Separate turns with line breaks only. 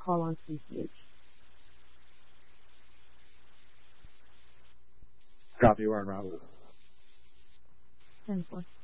call on CCH.
Copy, you are Raul.
10-4.